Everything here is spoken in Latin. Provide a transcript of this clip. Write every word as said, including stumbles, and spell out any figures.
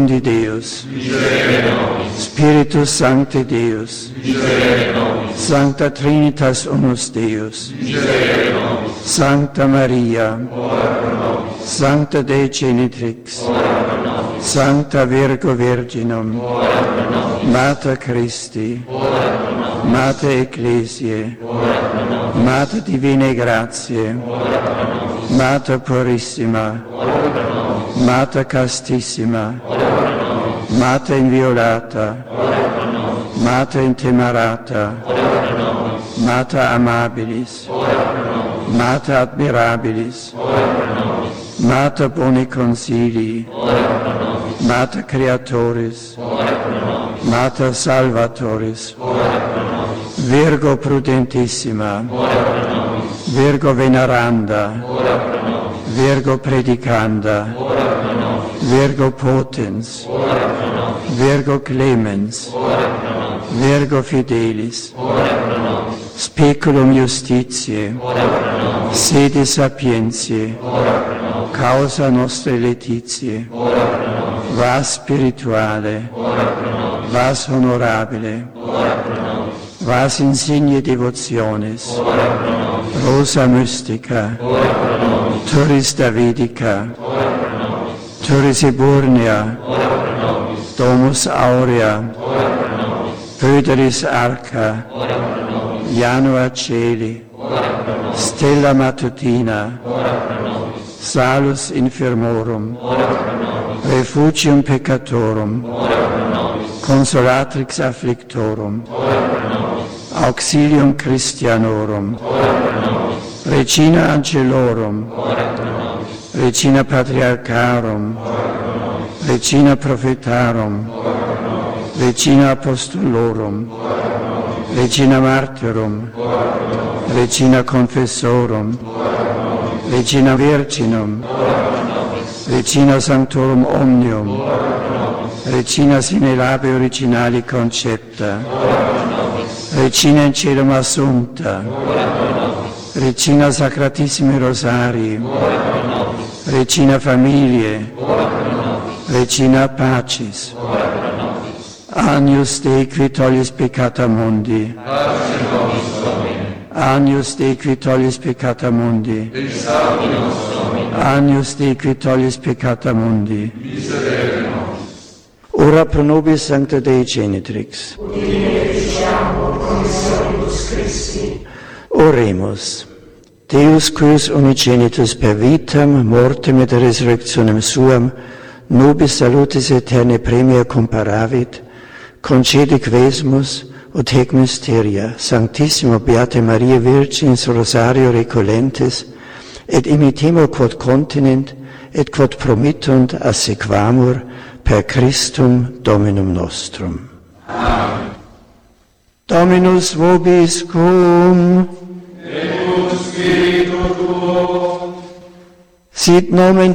di Deus, Spiritus Sancte Deus, Sancta Trinitas Unus Deus, Sancta Maria, Sancta Dei Genitrix, Sancta Virgo Virginum, Mater Christi, Mater Ecclesiae, Mater Divinae Gratiae, Mater Purissima, Mater Castissima, Mater Inviolata, Mater Intemerata, Mater Amabilis, Mater Admirabilis, Mater Boni Consilii, Mater Creatoris, Mater Salvatoris, Virgo Prudentissima, Virgo Veneranda, Virgo Predicanda, Virgo Potens, Virgo Clemens, Virgo Fidelis, Speculum Justitiae, Sede Sapientiae, Causa Nostre Laetitiae, Vas Spirituale, Vas Honorabile, Vas Insigne Devotionis, Rosa Mystica, Turris Davidica, Turris Eburnea, Domus Aurea, Pöderis Arca, Janua Celi, Stella Matutina, Salus Infirmorum, Refugium Peccatorum, Consolatrix Afflictorum, Auxilium Christianorum, Regina Angelorum, Regina Patriarcharum, Regina Prophetarum, Regina Apostolorum, Regina Martyrum, Regina Confessorum, Regina Virginum, Regina Sanctorum Omnium, Regina sine labe originali concepta, Regina in celum assumpta, Regina Sacratissimi Rosarii, Regina Familiae, Regina Pacis, Agnus Dei qui tollis peccata mundi, Agnus Dei qui tollis peccata mundi, Agnus Dei qui tollis peccata mundi, ora pro nobis Sancta Dei Genitrix, oremus. Deus cuius unigenitus per vitam, mortem et resurrectionem suam, nobis salutis aeternae premia comparavit, concedi quesumus, ut hec mysteria, Sanctissimo Beate Maria Virginis Rosario recolentes, et imitemo quod continent, et quod promittunt assequamur per Christum Dominum nostrum. Amen. Dominus vobiscum, et spiritu tuo, sit nomen